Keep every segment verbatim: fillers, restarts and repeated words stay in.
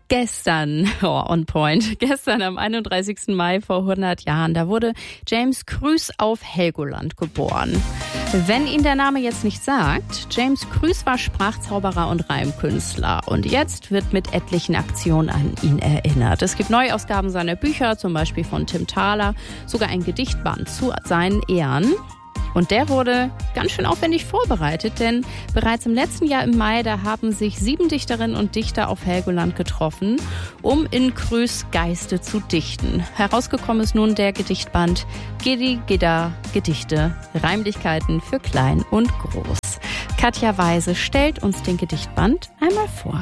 Gestern, oh, on point, gestern am einunddreißigsten Mai vor hundert Jahren, da wurde James Krüss auf Helgoland geboren. Wenn Ihnen der Name jetzt nicht sagt, James Krüss war Sprachzauberer und Reimkünstler und jetzt wird mit etlichen Aktionen an ihn erinnert. Es gibt Neuausgaben seiner Bücher, zum Beispiel von Tim Thaler, sogar ein Gedichtband zu seinen Ehren. Und der wurde ganz schön aufwendig vorbereitet, denn bereits im letzten Jahr im Mai, da haben sich sieben Dichterinnen und Dichter auf Helgoland getroffen, um in Krüss Geiste zu dichten. Herausgekommen ist nun der Gedichtband Giddi Gidda Gedichte, Reimlichkeiten für Klein und Groß. Katja Weise stellt uns den Gedichtband einmal vor.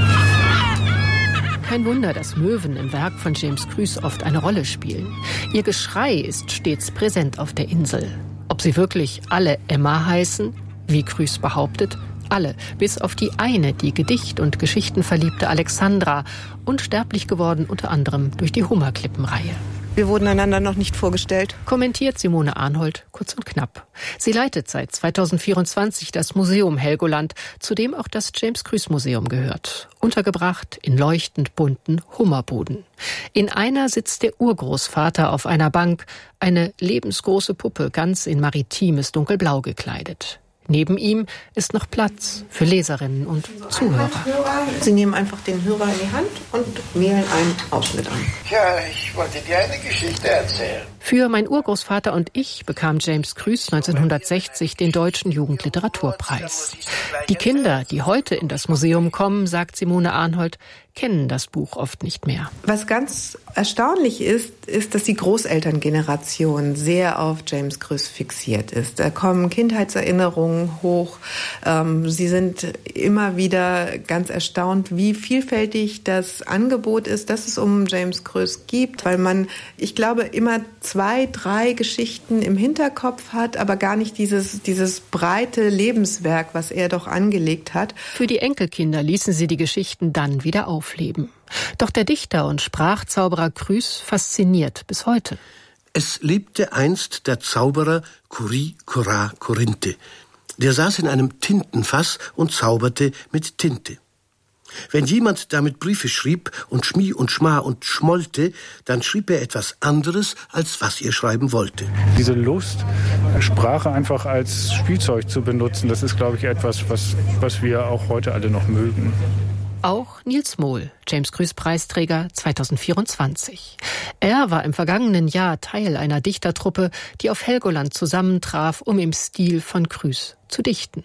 Kein Wunder, dass Möwen im Werk von James Krüss oft eine Rolle spielen. Ihr Geschrei ist stets präsent auf der Insel. Ob sie wirklich alle Emma heißen, wie Krüss behauptet, alle, bis auf die eine, die Gedicht- und Geschichtenverliebte Alexandra, unsterblich geworden unter anderem durch die Hummerklippenreihe. Wir wurden einander noch nicht vorgestellt. Kommentiert Simone Arnhold kurz und knapp. Sie leitet seit zweitausendvierundzwanzig das Museum Helgoland, zu dem auch das James-Krüss-Museum gehört. Untergebracht in leuchtend bunten Hummerbuden. In einer sitzt der Urgroßvater auf einer Bank, eine lebensgroße Puppe, ganz in maritimes Dunkelblau gekleidet. Neben ihm ist noch Platz für Leserinnen und Zuhörer. Sie nehmen einfach den Hörer in die Hand und wählen einen Ausschnitt an. Ja, ich wollte dir eine Geschichte erzählen. Für Mein Urgroßvater und ich bekam James Krüss neunzehnhundertsechzig den Deutschen Jugendliteraturpreis. Die Kinder, die heute in das Museum kommen, sagt Simone Arnhold, kennen das Buch oft nicht mehr. Was ganz erstaunlich ist, ist, dass die Großelterngeneration sehr auf James Krüss fixiert ist. Da kommen Kindheitserinnerungen hoch. Ähm, sie sind immer wieder ganz erstaunt, wie vielfältig das Angebot ist, das es um James Krüss gibt, weil man, ich glaube, immer zwei, drei Geschichten im Hinterkopf hat, aber gar nicht dieses, dieses breite Lebenswerk, was er doch angelegt hat. Für die Enkelkinder ließen sie die Geschichten dann wieder aufleben. Doch der Dichter und Sprachzauberer Krüss fasziniert bis heute. Es lebte einst der Zauberer Kuri Kora Korinthe. Der saß in einem Tintenfass und zauberte mit Tinte. Wenn jemand damit Briefe schrieb und Schmi und Schma und schmollte, dann schrieb er etwas anderes, als was er schreiben wollte. Diese Lust, Sprache einfach als Spielzeug zu benutzen, das ist, glaube ich, etwas, was, was wir auch heute alle noch mögen. Auch Nils Mohl, James Krüss Preisträger zweitausendvierundzwanzig. Er war im vergangenen Jahr Teil einer Dichtertruppe, die auf Helgoland zusammentraf, um im Stil von Krüss zu dichten.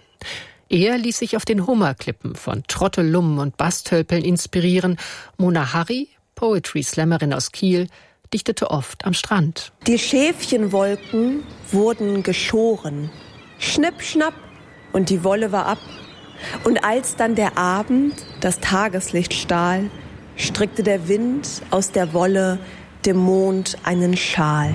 Er ließ sich auf den Hummerklippen von Trottellum und Bastölpeln inspirieren. Mona Harry, Poetry-Slammerin aus Kiel, dichtete oft am Strand. Die Schäfchenwolken wurden geschoren. Schnipp, schnapp, und die Wolle war ab. Und als dann der Abend das Tageslicht stahl, strickte der Wind aus der Wolle dem Mond einen Schal.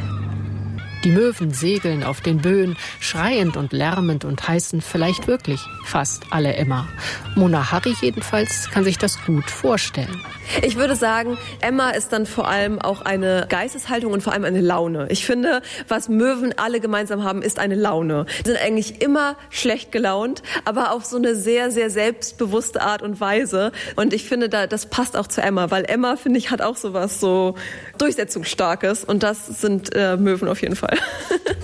Die Möwen segeln auf den Böen, schreiend und lärmend und heißen vielleicht wirklich fast alle Emma. Mona Harry jedenfalls kann sich das gut vorstellen. Ich würde sagen, Emma ist dann vor allem auch eine Geisteshaltung und vor allem eine Laune. Ich finde, was Möwen alle gemeinsam haben, ist eine Laune. Sie sind eigentlich immer schlecht gelaunt, aber auf so eine sehr, sehr selbstbewusste Art und Weise. Und ich finde, da, das passt auch zu Emma, weil Emma, finde ich, hat auch so was so Durchsetzungsstarkes. Und das sind äh, Möwen auf jeden Fall.